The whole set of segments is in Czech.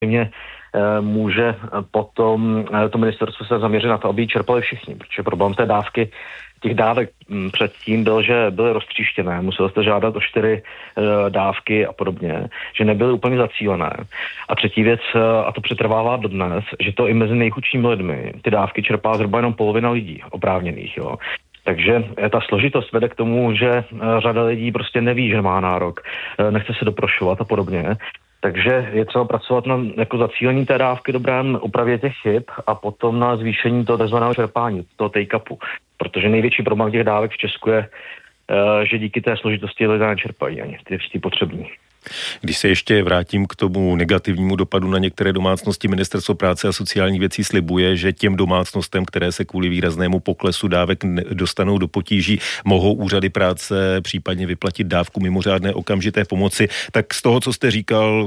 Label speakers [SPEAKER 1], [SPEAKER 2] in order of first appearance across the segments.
[SPEAKER 1] může potom to ministerstvo se zaměřit na to, aby ji čerpali všichni, protože problém té dávky, těch dávek předtím byl, že byly roztříštěné, muselo jste žádat o 4 dávky a podobně, že nebyly úplně zacílené. A třetí věc, a to přetrvává dodnes, že to i mezi nejchudšími lidmi ty dávky čerpá zhruba jenom polovina lidí oprávněných, jo. Takže ta složitost vede k tomu, že řada lidí prostě neví, že má nárok, nechce se doprošovat a podobně. Takže je třeba pracovat na jako zacílení té dávky, dobrém opravě těch chyb a potom na zvýšení toho takzvaného čerpání, toho take-upu. Protože největší problém těch dávek v Česku je, že díky té složitosti lidé nečerpají ani ty potřební.
[SPEAKER 2] Když se ještě vrátím k tomu negativnímu dopadu na některé domácnosti, Ministerstvo práce a sociálních věcí slibuje, že těm domácnostem, které se kvůli výraznému poklesu dávek dostanou do potíží, mohou úřady práce případně vyplatit dávku mimořádné okamžité pomoci. Tak z toho, co jste říkal,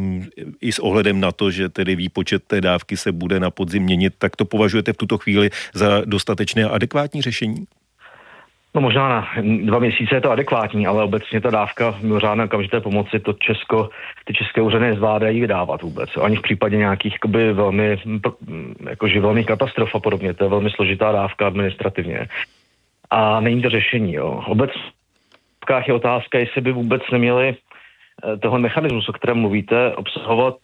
[SPEAKER 2] i s ohledem na to, že tedy výpočet té dávky se bude na podzim měnit, tak to považujete v tuto chvíli za dostatečné a adekvátní řešení?
[SPEAKER 1] No možná na 2 měsíce je to adekvátní, ale obecně ta dávka mimořádné okamžité pomoci ty české úřady nezvládají vydávat vůbec. Ani v případě nějakých velmi jako živelných katastrof a podobně. To je velmi složitá dávka administrativně. A není to řešení, jo. Obecně je otázka, jestli by vůbec neměli toho mechanismu, o kterém mluvíte, obsahovat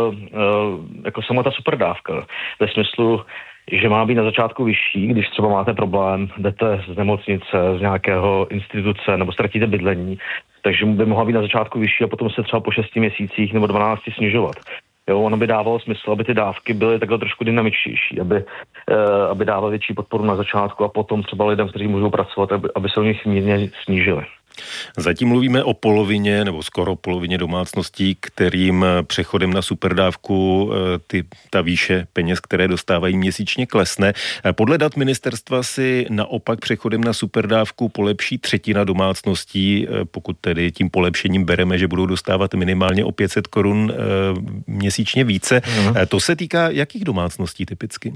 [SPEAKER 1] jako sama ta superdávka. Ve smyslu, že má být na začátku vyšší, když třeba máte problém, jdete z nemocnice, z nějakého instituce nebo ztratíte bydlení, takže by mohla být na začátku vyšší a potom se třeba po 6 měsících nebo 12 snižovat. Jo, ono by dávalo smysl, aby ty dávky byly takhle trošku dynamičtější, aby dávaly větší podporu na začátku a potom třeba lidem, kteří můžou pracovat, aby se o nich mírně snížily.
[SPEAKER 2] Zatím mluvíme o polovině nebo skoro polovině domácností, kterým přechodem na superdávku ta výše peněz, které dostávají měsíčně, klesne. Podle dat ministerstva si naopak přechodem na superdávku polepší 1/3 domácností, pokud tedy tím polepšením bereme, že budou dostávat minimálně o 500 korun měsíčně více. To se týká jakých domácností typicky?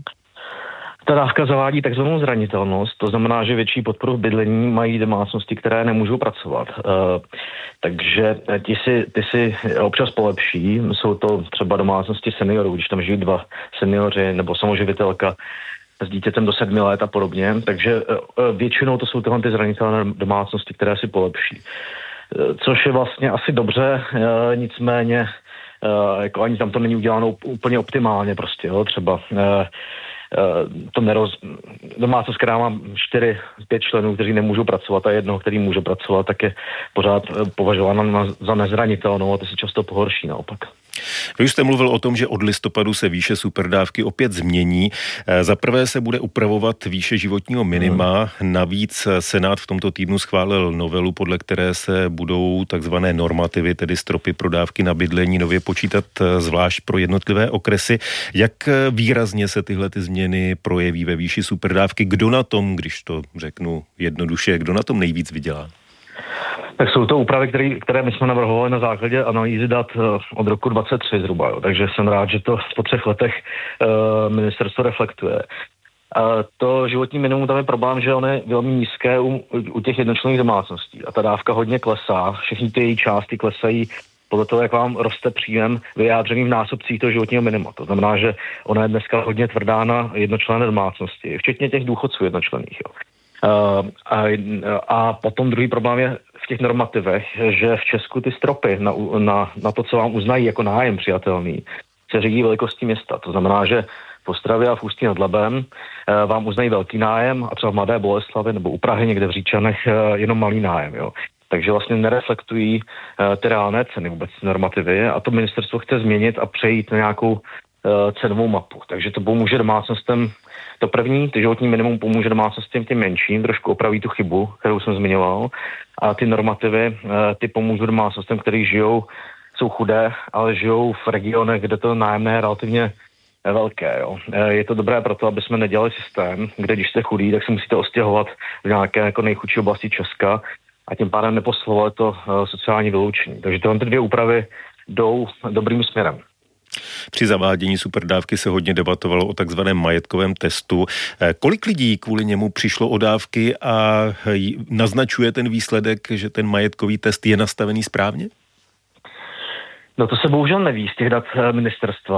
[SPEAKER 1] Ta dávka zavádí takzvanou zranitelnost, to znamená, že větší podporu v bydlení mají domácnosti, které nemůžou pracovat. Takže ty si občas polepší, jsou to třeba domácnosti seniorů, když tam žijí 2 seniori nebo samoživitelka s dítětem do 7 let a podobně, takže většinou to jsou ty zranitelné domácnosti, které si polepší. Což je vlastně asi dobře, nicméně jako ani tam to není uděláno úplně optimálně prostě, jo, třeba domácnost, která má 4-5 členů, kteří nemůžou pracovat a jednoho, který může pracovat, tak je pořád považována za nezranitelnou a to se často pohorší naopak.
[SPEAKER 2] Vy už jste mluvil o tom, že od listopadu se výše superdávky opět změní. Za prvé se bude upravovat výše životního minima. Navíc Senát v tomto týdnu schválil novelu, podle které se budou takzvané normativy, tedy stropy pro dávky na bydlení, nově počítat zvlášť pro jednotlivé okresy. Jak výrazně se tyhle ty změny projeví ve výši superdávky? Kdo na tom, když to řeknu jednoduše, kdo na tom nejvíc vydělá?
[SPEAKER 1] Tak jsou to úpravy, které my jsme navrhovali na základě analýzy dat od roku 2023 zhruba. Jo. Takže jsem rád, že to po 3 letech ministerstvo reflektuje. To životní minimum, tam je problém, že ono je velmi nízké u těch jednočlenných domácností. A ta dávka hodně klesá. Všechny ty její části klesají podle toho, jak vám roste příjem vyjádřený v násobcích toho životního minima. To znamená, že ona je dneska hodně tvrdá na jednočlenné domácnosti, včetně těch důchodců jednočlenných. Jo. A potom druhý problém je v těch normativech, že v Česku ty stropy na to, co vám uznají jako nájem přijatelný, se řídí velikostí města. To znamená, že v Ostravě a v Ústí nad Labem vám uznají velký nájem a třeba v Mladé Boleslavi nebo u Prahy někde v Říčanech jenom malý nájem. Jo. Takže vlastně nereflektují ty reálné ceny vůbec normativy a to ministerstvo chce změnit a přejít na nějakou cenovou mapu. Takže to pomůže domácnostem. To první, ty životní minimum pomůže domácnostem těm menším, trošku opraví tu chybu, kterou jsem zmiňoval. A ty normativy, ty pomůžou domácnostem, který jsou chudé, ale žijou v regionech, kde to nájemné je relativně velké. Jo. Je to dobré proto, aby jsme nedělali systém, kde když jste chudý, tak se musíte ostěhovat v nějaké jako nejchudší oblasti Česka a tím pádem neposlovali to sociální vyloučení. Takže tyhle 2 úpravy jdou dobrým směrem.
[SPEAKER 2] Při zavádění superdávky se hodně debatovalo o takzvaném majetkovém testu. Kolik lidí kvůli němu přišlo o dávky a naznačuje ten výsledek, že ten majetkový test je nastavený správně?
[SPEAKER 1] No to se bohužel neví z těch dat ministerstva.